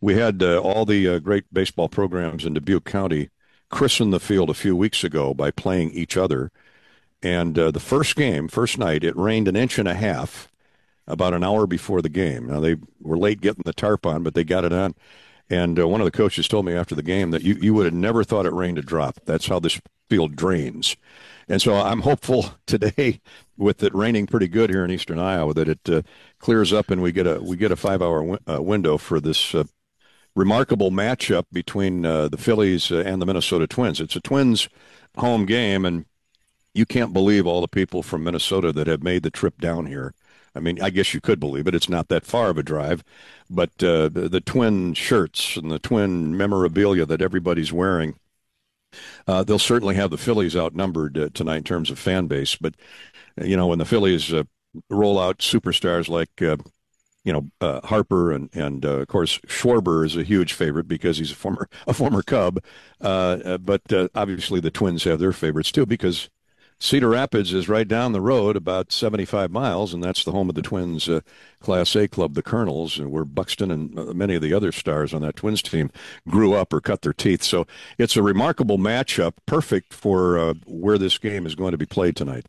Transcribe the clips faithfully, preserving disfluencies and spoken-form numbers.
we had uh, all the uh, great baseball programs in Dubuque County christen the field a few weeks ago by playing each other. And uh, the first game, first night, it rained an inch and a half about an hour before the game. Now, they were late getting the tarp on, but they got it on. And uh, one of the coaches told me after the game that you, you would have never thought it rained a drop. That's how this field drains. And so I'm hopeful today, with it raining pretty good here in eastern Iowa, that it uh, clears up and we get a we get a five-hour w- uh, window for this uh, remarkable matchup between uh, the Phillies uh, and the Minnesota Twins. It's a Twins home game, and you can't believe all the people from Minnesota that have made the trip down here. I mean, I guess you could believe it. It's not that far of a drive, but uh, the, the twin shirts and the twin memorabilia that everybody's wearing, uh, they'll certainly have the Phillies outnumbered uh, tonight in terms of fan base. But, you know, when the Phillies uh, roll out superstars like, uh, you know, uh, Harper and, and uh, of course, Schwarber is a huge favorite because he's a former a former Cub. Uh, uh, but uh, obviously the Twins have their favorites, too, because Cedar Rapids is right down the road, about seventy-five miles, and that's the home of the Twins uh, Class A club, the Colonels, where Buxton and uh, many of the other stars on that Twins team grew up or cut their teeth. So it's a remarkable matchup, perfect for uh, where this game is going to be played tonight.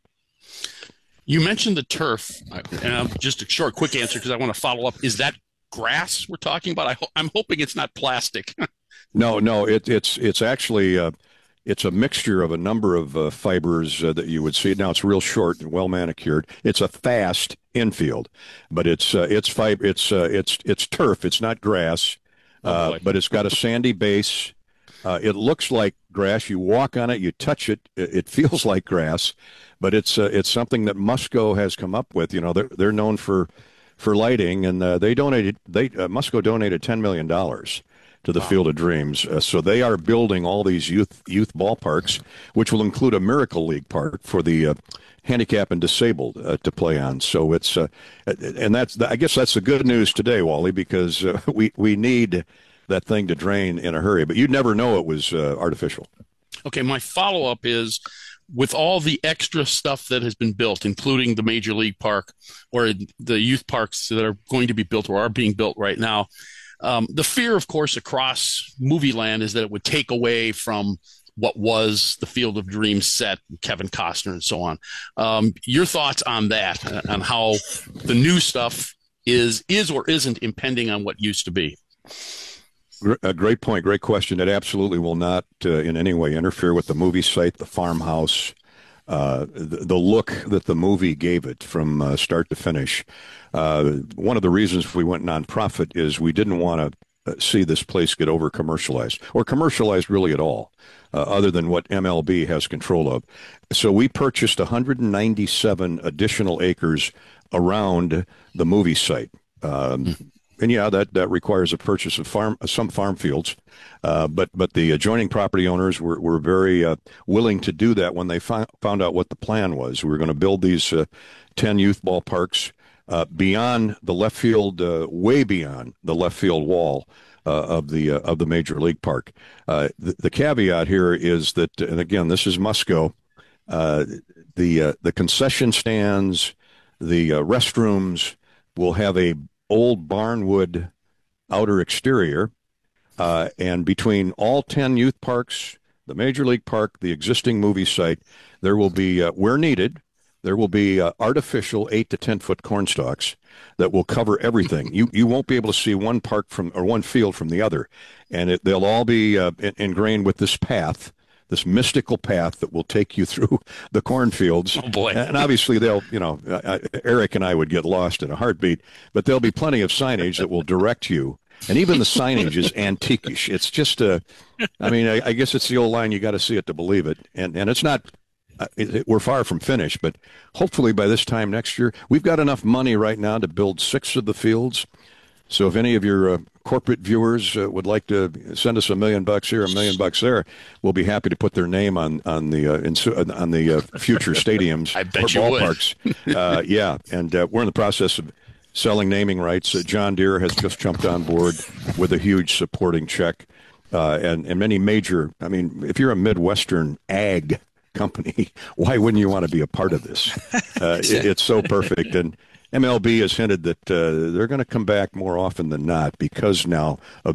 You mentioned the turf, and uh, just a short, quick answer because I want to follow up. Is that grass we're talking about? I ho- I'm hoping it's not plastic. no, no, it, it's it's actually uh, it's a mixture of a number of uh, fibers uh, that you would see. Now it's real short and well manicured. It's a fast infield, but it's uh, it's fiber. It's uh, it's it's turf. It's not grass, uh, Oh, but it's got a sandy base. Uh, it looks like grass. You walk on it, you touch it, it feels like grass, but it's uh, it's something that Musco has come up with. You know, they're they're known for for lighting, and uh, they donated. They uh, Musco donated ten million dollars to the wow. Field of Dreams. Uh, so they are building all these youth youth ballparks, which will include a Miracle League park for the uh, handicap and disabled uh, to play on. So it's uh, and that's I guess that's the good news today, Wally, because uh, we we need that thing to drain in a hurry. But you'd never know it was uh, artificial. Okay, my follow-up is, with all the extra stuff that has been built, including the Major League Park or the youth parks that are going to be built or are being built right now, um, the fear, of course, across movie land is that it would take away from what was the Field of Dreams set, Kevin Costner and so on. Um, your thoughts on that, on how the new stuff is is or isn't impending on what used to be? A great point, great question. It absolutely will not uh, in any way interfere with the movie site, the farmhouse, uh, the, the look that the movie gave it from uh, start to finish. Uh, one of the reasons we went nonprofit is we didn't want to see this place get over commercialized or commercialized really at all, uh, other than what M L B has control of. So we purchased one hundred ninety-seven additional acres around the movie site. Um, mm. And yeah, that, that requires a purchase of farm some farm fields, uh, but but the adjoining property owners were were very uh, willing to do that when they fi- found out what the plan was. We were going to build these uh, ten youth ballparks uh, beyond the left field, uh, way beyond the left field wall uh, of the uh, of the Major League Park. Uh, the, the caveat here is that, and again, this is Musco, uh, the uh, the concession stands, the uh, restrooms will have a old barnwood outer exterior, uh, and between all ten youth parks, the Major League Park, the existing movie site, there will be, uh, where needed, there will be uh, artificial eight to ten foot corn stalks that will cover everything. You you won't be able to see one park from or one field from the other, and it, they'll all be uh, ingrained with this path, this mystical path that will take you through the cornfields. Oh, boy. And obviously they'll, you know, uh, Eric and I would get lost in a heartbeat, but there'll be plenty of signage that will direct you. And even the signage is antiquish. It's just a, I mean, I, I guess it's the old line, you got to see it to believe it. And and it's not, uh, it, it, we're far from finished, but hopefully by this time next year, we've got enough money right now to build six of the fields. So if any of your uh, corporate viewers uh, would like to send us a million bucks here, a million bucks there, we'll be happy to put their name on on the uh, in, on the uh, future stadiums I bet or you ballparks. uh, yeah, and uh, we're in the process of selling naming rights. Uh, John Deere has just jumped on board with a huge supporting check, uh, and and many major. I mean, if you're a Midwestern ag company, why wouldn't you want to be a part of this? Uh, it, it's so perfect. And M L B has hinted that uh, they're going to come back more often than not because now of